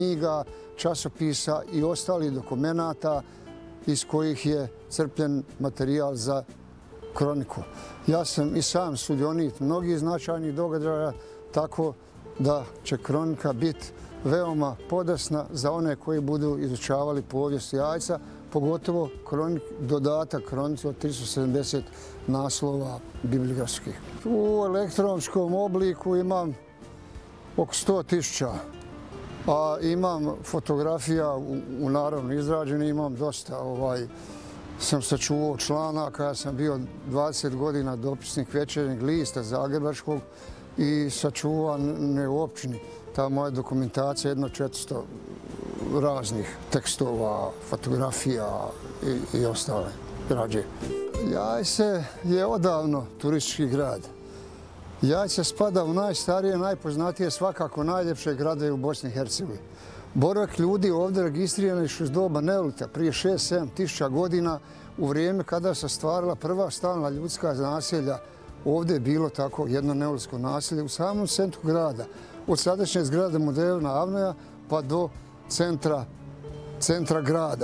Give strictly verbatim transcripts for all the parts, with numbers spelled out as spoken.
knjiga, časopisa i ostalih dokumenata iz kojih je crpljen materijal za kroniku. Ja sam i sam sudionik mnogih značajnih događaja, tako da će kronika biti veoma podesna za one koji budu izučavali povijest Jajca, pogotovo kronik, dodatak kronici od tristo sedamdeset naslova bibliografskih. U elektronskom obliku imam oko sto tisuća, a imam fotografija u, u naravno izrađene, imam dosta. Ovaj, sam sačuvao članaka, ja sam bio dvadeset godina dopisnik Večernjeg lista Zagrebačkog i sačuvane u općini. Ta moja dokumentacija je jedno četiristo raznih tekstova, fotografija i, i ostale građe. Jajce je odavno turistički grad. Jajce spada u najstarije, najpoznatije, svakako najljepše grade u Bosni i Hercegovini. Boravak ljudi ovdje registriran još iz doba neolita, prije šest sedam tisuća godina, u vrijeme kada se stvarala prva stalna ljudska naselja. Ovdje je bilo tako jedno neolitsko naselje u samom centru grada, od sadašnje zgrade Moderna Avnoja pa do centra, centra grada.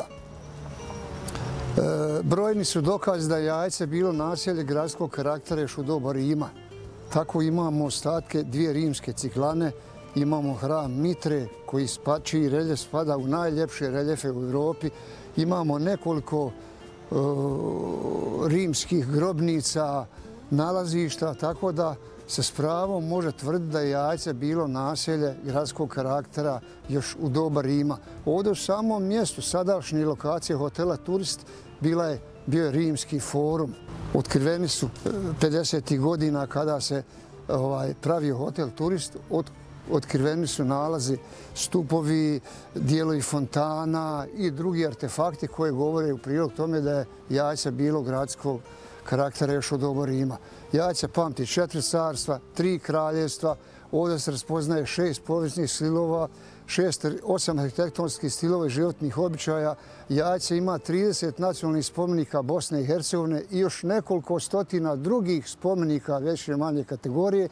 E, brojni su dokazi da je Jajce bilo naselje gradskog karaktera još u doba Rima. Tako imamo ostatke dvije rimske ciklane, imamo hram Mitre, koji čiji reljef spada u najljepše reljefe u Europi, imamo nekoliko e, rimskih grobnica, nalazišta, tako da se s pravom može tvrditi da je Jajce bilo naselje gradskog karaktera još u doba Rima. Ovdje u samom mjestu sadašnje lokacije hotela Turist bila je, bio je rimski forum. Otkriveni su pedesetih godina kada se ovaj, pravio hotel Turist, od, otkriveni su nalazi, stupovi, dijelovi fontana i drugi artefakti koje govore u prilog tome da je Jajce bilo gradskog karaktera još od doba Rima. Jajce pamti četiri carstva, tri kraljevstva, ovdje se raspoznaje šest povijesnih stilova, šest, osam arhitektonskih stilova i životnih običaja. Jajce ima trideset nacionalnih spomenika Bosne i Hercegovine i još nekoliko stotina drugih spomenika veće i manje kategorije.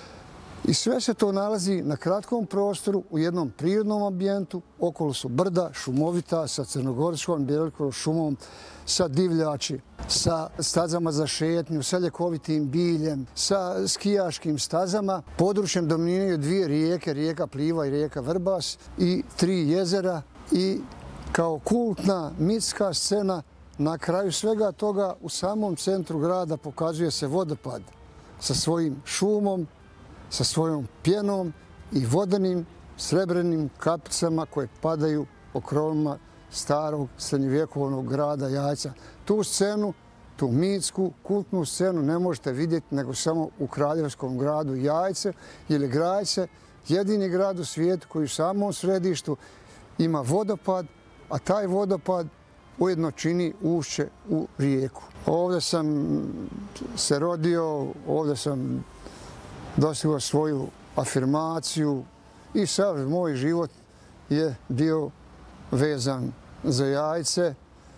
I sve se to nalazi na kratkom prostoru u jednom prirodnom ambijentu. Okolo su brda, šumovita, sa crnogorskom Bjelkovom šumom, sa divljači, sa stazama za šetnju, sa ljekovitim biljem, sa skijaškim stazama. Područjem dominiraju dvije rijeke, rijeka Pliva i rijeka Vrbas i tri jezera. I kao kultna mitska scena na kraju svega toga u samom centru grada pokazuje se vodopad sa svojim šumom, sa svojom pjenom i vodenim srebrenim kapicama koje padaju po krovovima starog srednjovjekovnog grada Jajca. Tu scenu, tu mitsku, kultnu scenu ne možete vidjeti nego samo u kraljevskom gradu Jajce, jer je Jajce jedini grad u svijetu koji u samom središtu ima vodopad, a taj vodopad ujedno čini ušće u rijeku. Ovdje sam se rodio, ovdje sam dostigao svoju afirmaciju i sav moj život je bio vezan za Jajce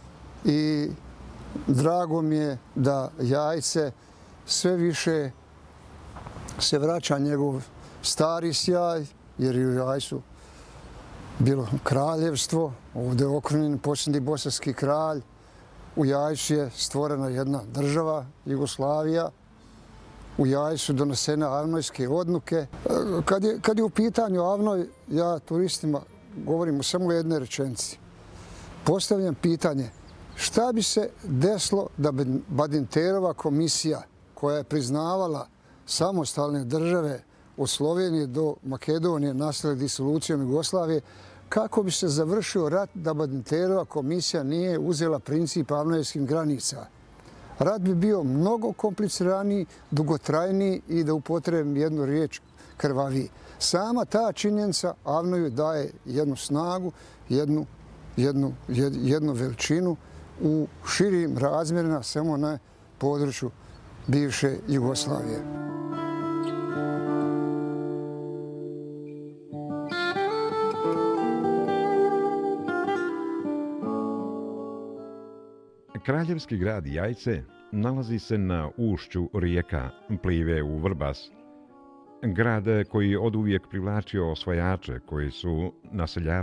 i drago mi je da Jajce sve više se vraća njegov stari sjaj, jer je u Jajcu bilo kraljevstvo, ovdje je okrunjen posljednji bosanski kralj, u Jajcu je stvorena jedna država, Jugoslavija, u Jajcu donesene avnojske odluke. Kad je, kad je u pitanju Avnoj, ja turistima govorim u samo jednoj rečenici. Postavljam pitanje šta bi se desilo da bi Badinterova komisija koja je priznavala samostalne države od Slovenije do Makedonije nastale disolucijom Jugoslavije, kako bi se završio rat da Badinterova komisija nije uzela princip avnojskih granica. Rat bi bio mnogo kompliciraniji, dugotrajniji i da upotrebim jednu riječ krvaviji. Sama ta činjenica Avnoju daje jednu snagu, jednu, jednu, jednu veličinu u širim razmjerima samo na području bivše Jugoslavije. Kraljevski grad Jajce nalazi se na ušću rijeka Plive u Vrbas. Grad koji je oduvijek privlačio osvajače koji su naseljavali